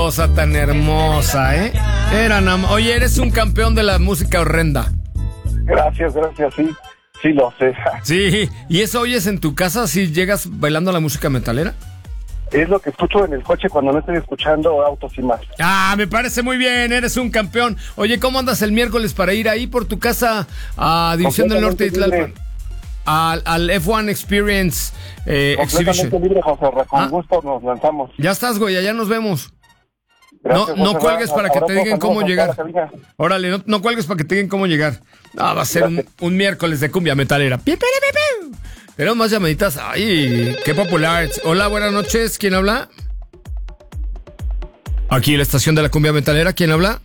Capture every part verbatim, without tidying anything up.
cosa tan hermosa, ¿eh? Era nam- Oye, eres un campeón de la música horrenda. Gracias, gracias, sí, sí lo sé. Sí, ¿y eso oyes en tu casa si llegas bailando la música metalera? Es lo que escucho en el coche cuando no estoy escuchando autos y más. Ah, me parece muy bien, eres un campeón. Oye, ¿cómo andas el miércoles para ir ahí por tu casa a División del Norte de Tlalpan? Al, al F uno Experience eh, Exhibition. Libre, José, con ah, gusto nos lanzamos. Ya estás, güey, allá nos vemos. Gracias, no no José, cuelgues para que te digan cómo llegar. Órale, no, no cuelgues para que te digan cómo llegar. Ah, va a ser un, un miércoles de cumbia metalera. ¡Pi, pi, pi, pi! Tenemos más llamaditas. Ay, qué popular. Hola, buenas noches. ¿Quién habla? Aquí en la estación de la cumbia metalera. ¿Quién habla?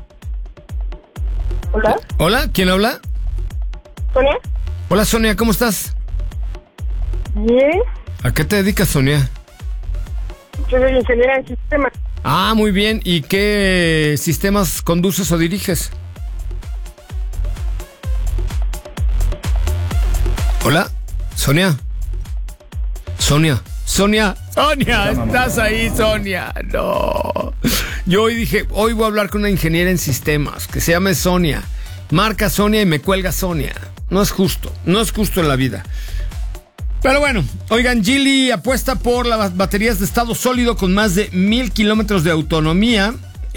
Hola. Hola, ¿quién habla? Sonia. Hola, Sonia, ¿cómo estás? Bien. ¿A qué te dedicas, Sonia? Yo soy ingeniera en sistemas. Ah, muy bien. ¿Y qué sistemas conduces o diriges? Hola, Sonia. Sonia. Sonia. Sonia, estás ahí, Sonia. No. Yo hoy dije, hoy voy a hablar con una ingeniera en sistemas que se llama Sonia. Marca Sonia y me cuelga Sonia. No es justo, no es justo en la vida. Pero bueno, oigan, Geely apuesta por las baterías de estado sólido con más de mil kilómetros de autonomía.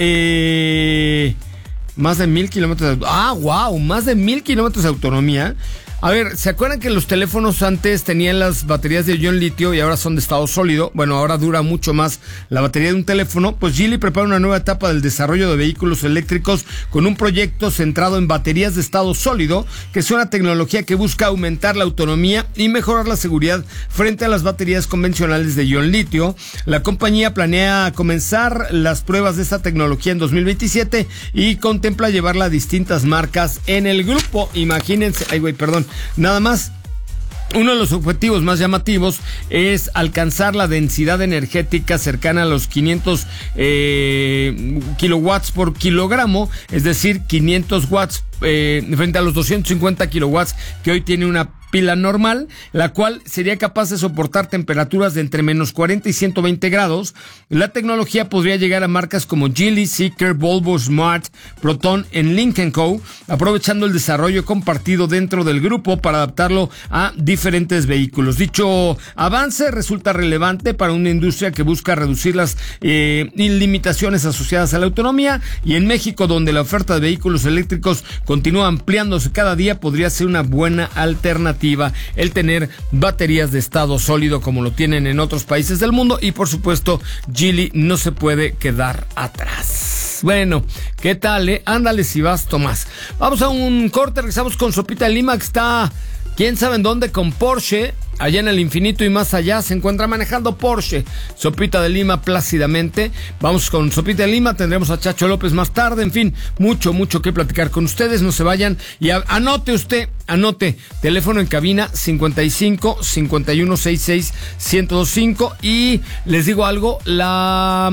Eh, más de mil kilómetros de... Ah, wow, más de mil kilómetros de autonomía. A ver, ¿se acuerdan que los teléfonos antes tenían las baterías de ion litio y ahora son de estado sólido? Bueno, ahora dura mucho más la batería de un teléfono. Pues Geely prepara una nueva etapa del desarrollo de vehículos eléctricos con un proyecto centrado en baterías de estado sólido, que es una tecnología que busca aumentar la autonomía y mejorar la seguridad frente a las baterías convencionales de ion litio. La compañía planea comenzar las pruebas de esta tecnología en dos mil veintisiete y contempla llevarla a distintas marcas en el grupo. Imagínense, ay güey, perdón. Nada más, uno de los objetivos más llamativos es alcanzar la densidad energética cercana a los quinientos eh, kilowatts por kilogramo, es decir, quinientos watts eh, frente a los doscientos cincuenta kilowatts que hoy tiene una pila normal, la cual sería capaz de soportar temperaturas de entre menos cuarenta y ciento veinte grados. La tecnología podría llegar a marcas como Geely, Zeekr, Volvo, Smart, Proton en Lynk and Co, aprovechando el desarrollo compartido dentro del grupo para adaptarlo a diferentes vehículos. Dicho avance resulta relevante para una industria que busca reducir las eh, limitaciones asociadas a la autonomía, y en México, donde la oferta de vehículos eléctricos continúa ampliándose cada día, podría ser una buena alternativa el tener baterías de estado sólido como lo tienen en otros países del mundo, y por supuesto Geely no se puede quedar atrás. Bueno, ¿qué tal, eh? Ándale si vas, Tomás. Vamos a un corte, regresamos con Sopita de Lima, que está, quién sabe en dónde, con Porsche. Allá en el infinito y más allá se encuentra manejando Porsche. Sopita de Lima plácidamente. Vamos con Sopita de Lima, tendremos a Chacho López más tarde. En fin, mucho, mucho que platicar con ustedes. No se vayan y a, anote usted, anote. Teléfono en cabina cincuenta y cinco, cincuenta y uno, sesenta y seis, ciento veinticinco. Y les digo algo, la...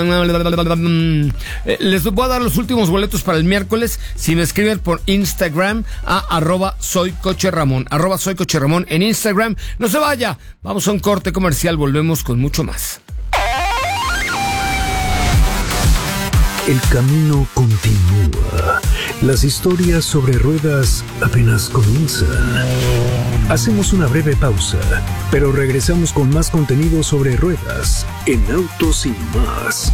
les voy a dar los últimos boletos para el miércoles si me escriben por Instagram a arroba soy coche Ramón. Arroba soy coche Ramón en Instagram. No se vaya, vamos a un corte comercial, volvemos con mucho más. El camino continúa. Las historias sobre ruedas apenas comienzan. Hacemos una breve pausa, pero regresamos con más contenido sobre ruedas en Autos y Más.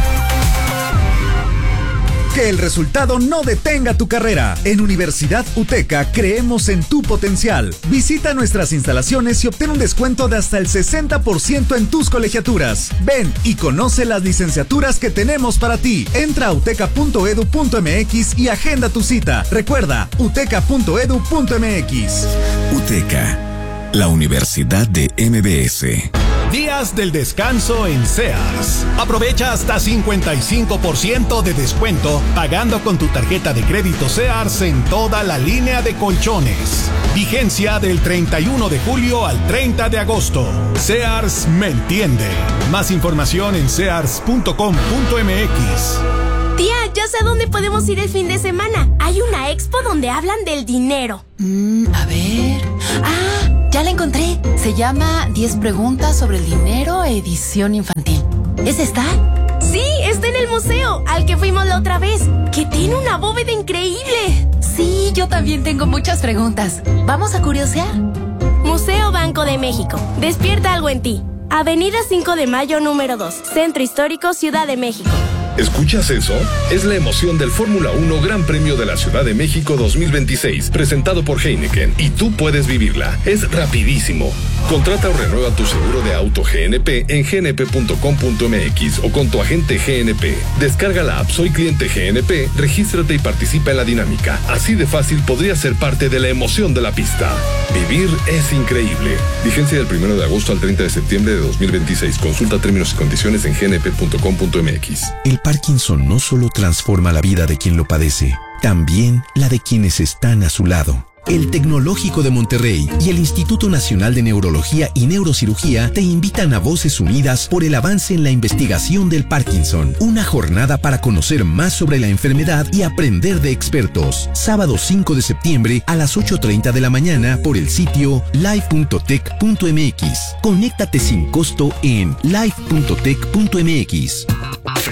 Que el resultado no detenga tu carrera. En Universidad UTECA creemos en tu potencial. Visita nuestras instalaciones y obtén un descuento de hasta el sesenta por ciento en tus colegiaturas. Ven y conoce las licenciaturas que tenemos para ti. Entra a uteca punto edu punto mx y agenda tu cita. Recuerda, uteca punto edu punto mx. UTECA, la Universidad de M B S. Días del descanso en Sears. Aprovecha hasta cincuenta y cinco por ciento de descuento pagando con tu tarjeta de crédito Sears en toda la línea de colchones. Vigencia del treinta y uno de julio al treinta de agosto. Sears me entiende. Más información en sears punto com punto mx. Tía, ya sé dónde podemos ir el fin de semana. Hay una expo donde hablan del dinero. Mm, a ver... ¡Ah! Ya la encontré. Se llama diez preguntas sobre el dinero, edición infantil. ¿Es esta? Sí, esta museo al que fuimos la otra vez, que tiene una bóveda increíble. Sí, yo también tengo muchas preguntas. ¿Vamos a curiosear? Museo Banco de México. Despierta algo en ti. Avenida cinco de Mayo número dos, Centro Histórico, Ciudad de México. ¿Escuchas eso? Es la emoción del Fórmula uno Gran Premio de la Ciudad de México dos mil veintiséis, presentado por Heineken, y tú puedes vivirla. Es rapidísimo. Contrata o renueva tu seguro de auto G N P en g n p punto com punto m x o con tu agente G N P. Descarga la app Soy Cliente G N P, regístrate y participa en la dinámica. Así de fácil podrías ser parte de la emoción de la pista. Vivir es increíble. Vigencia del primero de agosto al treinta de septiembre de dos mil veintiséis. Consulta términos y condiciones en g n p punto com punto m x. El Parkinson no solo transforma la vida de quien lo padece, también la de quienes están a su lado. El Tecnológico de Monterrey y el Instituto Nacional de Neurología y Neurocirugía te invitan a Voces Unidas por el avance en la investigación del Parkinson. Una jornada para conocer más sobre la enfermedad y aprender de expertos. Sábado cinco de septiembre a las ocho treinta de la mañana por el sitio live punto tech punto m x. Conéctate sin costo en live punto tech punto m x.